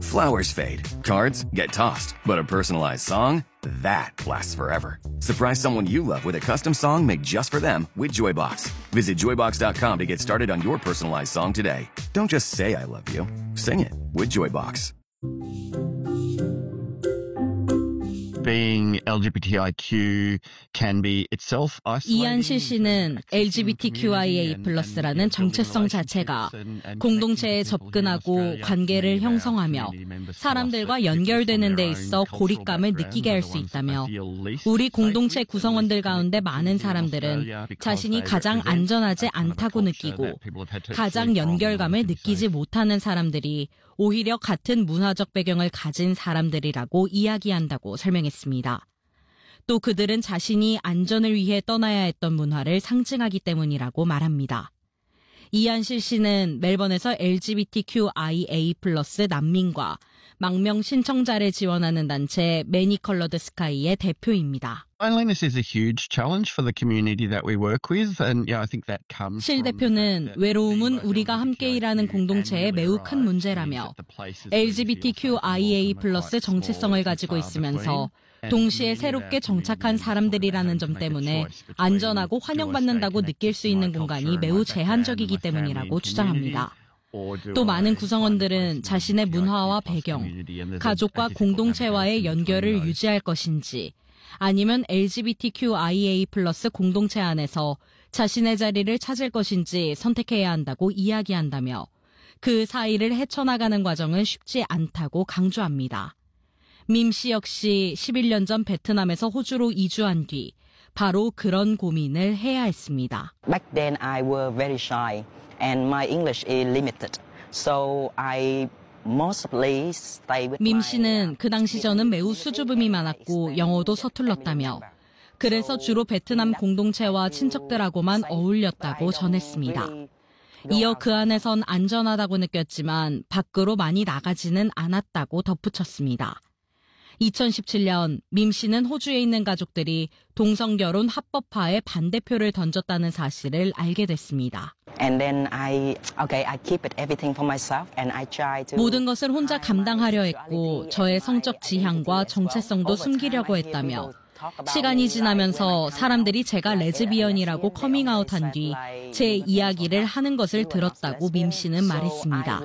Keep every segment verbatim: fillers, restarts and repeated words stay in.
Flowers fade, cards get tossed, but a personalized song? That lasts forever. Surprise someone you love with a custom song made just for them with Joybox. Visit joybox dot com to get started on your personalized song today. Don't just say I love you. Sing it with Joybox. Being 엘지비티아이큐 can be itself isolating. 이한실 씨는 엘지비티큐아이에이 플러스라는 정체성 자체가 공동체에 접근하고 관계를 형성하며 사람들과 연결되는 데 있어 고립감을 느끼게 할 수 있다며 우리 공동체 구성원들 가운데 많은 사람들은 자신이 가장 안전하지 않다고 느끼고 가장 연결감을 느끼지 못하는 사람들이 오히려 같은 문화적 배경을 가진 사람들이라고 이야기한다고 설명했습니다. 또 그들은 자신이 안전을 위해 떠나야 했던 문화를 상징하기 때문이라고 말합니다. 이한실 씨는 멜번에서 엘지비티큐아이에이 플러스 난민과 망명 신청자를 지원하는 단체 매니 컬러드 스카이의 대표입니다. Loneliness is a huge challenge for the community that we work with, and yeah, I think that comes. 실 대표는 외로움은 우리가 함께 일하는 공동체의 매우 큰 문제라며 엘지비티큐아이에이 플러스 정체성을 가지고 있으면서 동시에 새롭게 정착한 사람들이라는 점 때문에 안전하고 환영받는다고 느낄 수 있는 공간이 매우 제한적이기 때문이라고 주장합니다. 또 많은 구성원들은 자신의 문화와 배경, 가족과 공동체와의 연결을 유지할 것인지 아니면 엘지비티큐아이에이 플러스 공동체 안에서 자신의 자리를 찾을 것인지 선택해야 한다고 이야기한다며 그 사이를 헤쳐나가는 과정은 쉽지 않다고 강조합니다. 밈 씨 역시 십일 년 전 베트남에서 호주로 이주한 뒤 바로 그런 고민을 해야 했습니다. Back then I was very shy and my English is limited. So I mostly stay with 밈 씨는 그 당시 저는 매우 수줍음이 많았고 영어도 서툴렀다며 그래서 주로 베트남 공동체와 친척들하고만 어울렸다고 전했습니다. 이어 그 안에선 안전하다고 느꼈지만 밖으로 많이 나가지는 않았다고 덧붙였습니다. 이천십칠 년 밈 씨는 호주에 있는 가족들이 동성결혼 합법화에 반대표를 던졌다는 사실을 알게 됐습니다. And then I, okay, I keep it everything for myself and I try to. 모든 것을 혼자 감당하려 했고 저의 성적 지향과 정체성도 숨기려고 했다며 시간이 지나면서 사람들이 제가 레즈비언이라고 커밍아웃한 뒤 제 이야기를 하는 것을 들었다고 밈 씨는 말했습니다.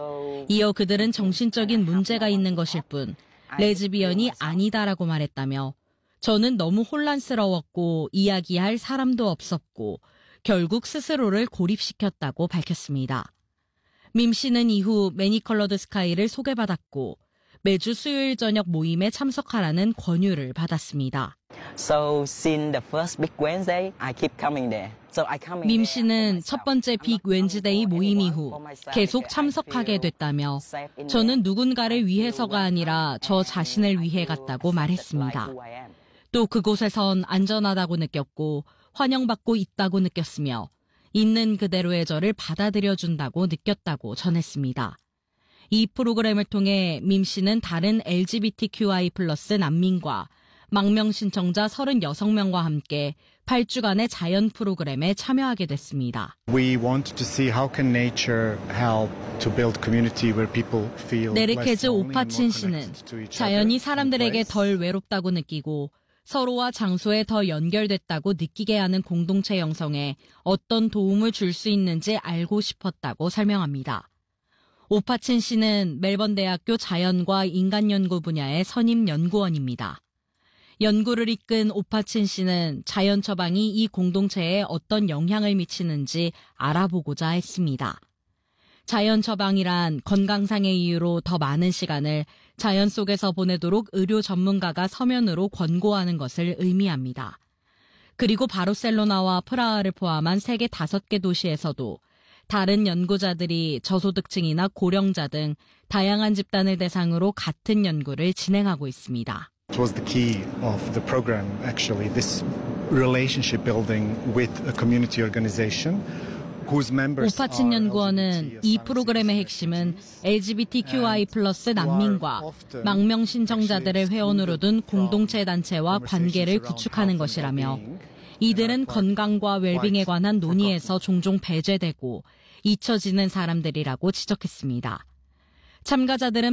이어 그들은 정신적인 문제가 있는 것일 뿐 레즈비언이 아니다라고 말했다며 저는 너무 혼란스러웠고 이야기할 사람도 없었고 결국 스스로를 고립시켰다고 밝혔습니다. 밈 씨는 이후 매니 컬러드 스카이를 소개받았고 매주 수요일 저녁 모임에 참석하라는 권유를 받았습니다. So since the first big Wednesday, I keep coming there. So I come in 밈 씨는 첫 번째 빅 웬즈데이 모임 이후 계속 참석하게 됐다며 저는 누군가를 위해서가 아니라 저 자신을 위해 갔다고 말했습니다. 또 그곳에선 안전하다고 느꼈고 환영받고 있다고 느꼈으며 있는 그대로의 저를 받아들여준다고 느꼈다고 전했습니다. 이 프로그램을 통해 밈 씨는 다른 엘지비티큐아이 플러스 난민과 망명 신청자 서른여섯 명과 함께 팔 주간의 자연 프로그램에 참여하게 됐습니다. We want to see how can nature help to build community where people feel 네르케즈 오파친 씨는 자연이 사람들에게 덜 외롭다고 느끼고 서로와 장소에 더 연결됐다고 느끼게 하는 공동체 형성에 어떤 도움을 줄 수 있는지 알고 싶었다고 설명합니다. 오파친 씨는 멜번 대학교 자연과 인간연구 분야의 선임 연구원입니다. 연구를 이끈 오파친 씨는 자연 처방이 이 공동체에 어떤 영향을 미치는지 알아보고자 했습니다. 자연 처방이란 건강상의 이유로 더 많은 시간을 자연 속에서 보내도록 의료 전문가가 서면으로 권고하는 것을 의미합니다. 그리고 바르셀로나와 프라하를 포함한 세계 다섯 개 도시에서도 다른 연구자들이 저소득층이나 고령자 등 다양한 집단을 대상으로 같은 연구를 진행하고 있습니다. It was the key of the program, actually, this relationship building with a community organization. 오파친 연구원은 이 프로그램의 핵심은 엘지비티큐아이 플러스 난민과 망명 신청자들을 회원으로 둔 공동체 단체와 관계를 구축하는 것이라며 이들은 건강과 웰빙에 관한 논의에서 종종 배제되고 잊혀지는 사람들이라고 지적했습니다. 참가자들은